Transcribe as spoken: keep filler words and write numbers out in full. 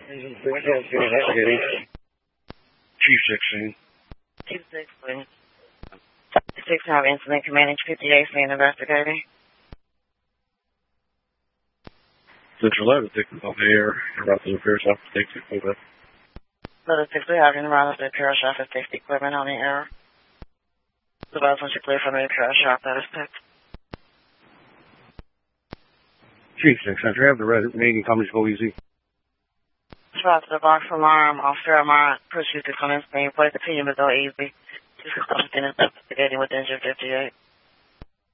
Chief sixteen. Chief sixteen. six have incident commanding fifty-eight being investigating. Central eleven, taking off the air. About the repair shop for safety equipment. Letter six, we have in around the repair shop for safety equipment on the air. The bus once you clear from the repair shop, that is picked. Chief six, Central, have the remaining companies go easy. Shout to the box alarm, Officer Amar, push you to come in, Spain, play the team to go easy. Chief six, investigating with engine fifty-eight.